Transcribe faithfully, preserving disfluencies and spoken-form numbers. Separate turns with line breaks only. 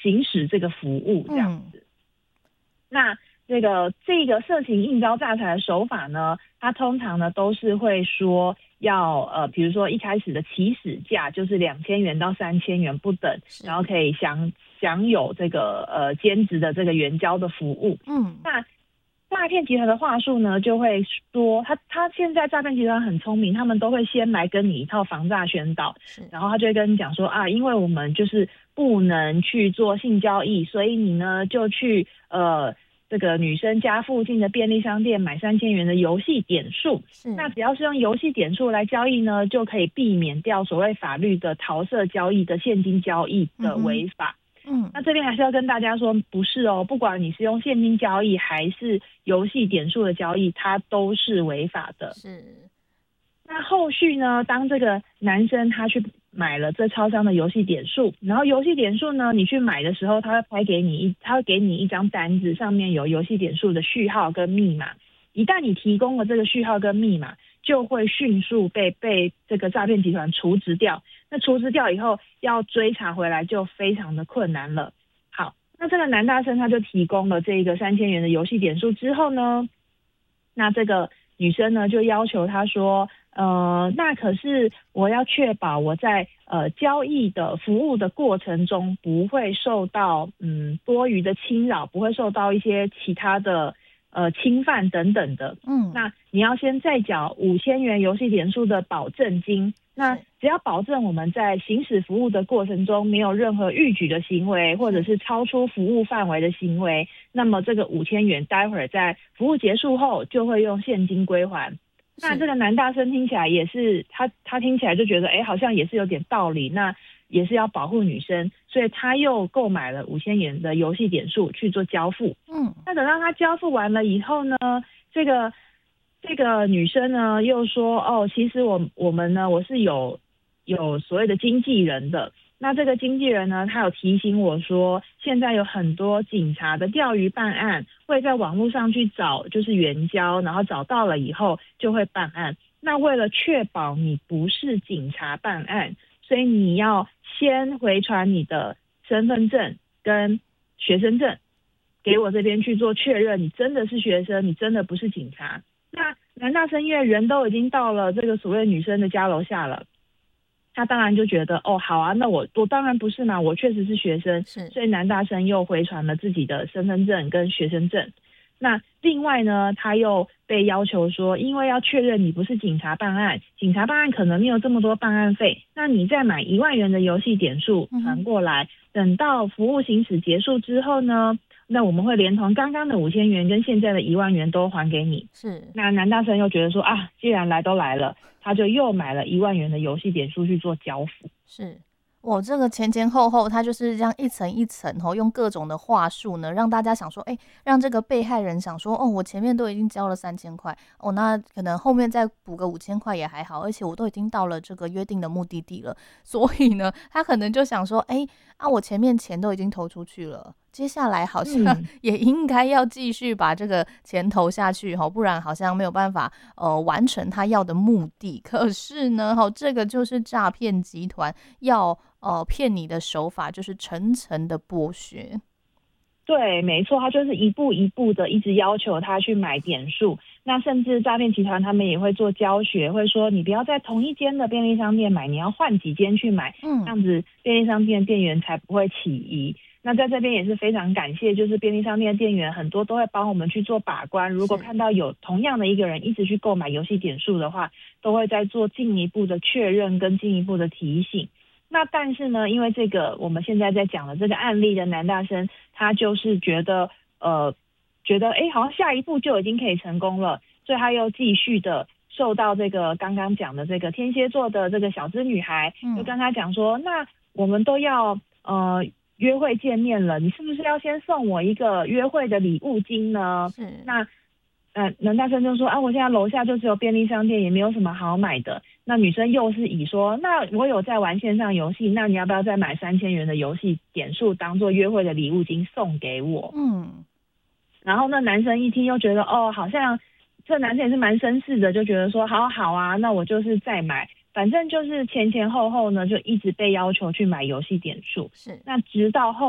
行使这个服务这样子。嗯、那这个这个色情应招诈财的手法呢，它通常呢都是会说要呃，比如说一开始的起始价就是两千元到三千元不等，然后可以享享有这个呃兼职的这个援交的服务。嗯，那诈骗集团的话术呢，就会说他他现在诈骗集团很聪明，他们都会先来跟你一套防诈宣导，然后他就会跟你讲说啊，因为我们就是不能去做性交易，所以你呢就去呃。这个女生家附近的便利商店买三千元的游戏点数，那只要是用游戏点数来交易呢，就可以避免掉所谓法律的桃色交易的现金交易的违法。嗯，那这边还是要跟大家说，不是哦，不管你是用现金交易还是游戏点数的交易，它都是违法的。是。那后续呢，当这个男生他去买了这超商的游戏点数，然后游戏点数呢，你去买的时候，他会拍给你一，他会给你一张单子，上面有游戏点数的序号跟密码。一旦你提供了这个序号跟密码，就会迅速被被这个诈骗集团除职掉。那除职掉以后，要追查回来就非常的困难了。好，那这个男大生他就提供了这个三千元的游戏点数之后呢，那这个女生呢就要求他说。呃，那可是我要确保我在呃交易的服务的过程中不会受到嗯多余的侵扰，不会受到一些其他的呃侵犯等等的。嗯，那你要先再缴五千元游戏点数的保证金。那只要保证我们在行使服务的过程中没有任何逾矩的行为，或者是超出服务范围的行为，那么这个五千元待会儿在服务结束后就会用现金归还。那这个男大生听起来也是他他听起来就觉得哎、欸，好像也是有点道理，那也是要保护女生，所以他又购买了五千元的游戏点数去做交付。嗯，那等到他交付完了以后呢，这个这个女生呢又说哦，其实我我们呢我是有有所谓的经纪人的。那这个经纪人呢，他有提醒我说，现在有很多警察的钓鱼办案会在网络上去找，就是援交，然后找到了以后就会办案。那为了确保你不是警察办案，所以你要先回传你的身份证跟学生证给我这边去做确认，你真的是学生，你真的不是警察。那男大生因为人都已经到了这个所谓女生的家楼下了。他当然就觉得哦好啊，那我我当然不是嘛，我确实是学生，是，所以男大生又回传了自己的身份证跟学生证。那另外呢，他又被要求说，因为要确认你不是警察办案，警察办案可能没有这么多办案费，那你再买一万元的游戏点数传过来，嗯、等到服务行使结束之后呢，那我们会连同刚刚的五千元跟现在的一万元都还给你。是，那男大生又觉得说啊，既然来都来了，他就又买了一万元的游戏点数去做交付。
是，我这个前前后后，他就是这样一层一层哦，用各种的话术呢，让大家想说，哎，让这个被害人想说，哦，我前面都已经交了三千块，哦，那可能后面再补个五千块也还好，而且我都已经到了这个约定的目的地了，所以呢，他可能就想说，哎，啊，我前面钱都已经投出去了。接下来好像也应该要继续把这个钱投下去、嗯、不然好像没有办法呃完成他要的目的。可是呢这个就是诈骗集团要呃骗你的手法，就是层层的剥削。
对，没错，他就是一步一步的一直要求他去买点数。那甚至诈骗集团他们也会做教学，会说你不要在同一间的便利商店买，你要换几间去买，嗯，这样子便利商店店员才不会起疑。那在这边也是非常感谢，就是便利商店店员很多都会帮我们去做把关，如果看到有同样的一个人一直去购买游戏点数的话，都会再做进一步的确认跟进一步的提醒。那但是呢，因为这个我们现在在讲的这个案例的男大生，他就是觉得呃觉得哎好像下一步就已经可以成功了，所以他又继续的受到这个刚刚讲的这个天蝎座的这个小资女孩，嗯、就跟他讲说，那我们都要呃约会见面了，你是不是要先送我一个约会的礼物金呢？是。那呃男大生就说啊，我现在楼下就只有便利商店，也没有什么好买的。那女生又是以说，那我有在玩线上游戏，那你要不要再买三千元的游戏点数当做约会的礼物金送给我？嗯。然后那男生一听又觉得哦，好像这男生也是蛮绅士的，就觉得说好好啊，那我就是再买。反正就是前前后后呢，就一直被要求去买游戏点数。是。那直到后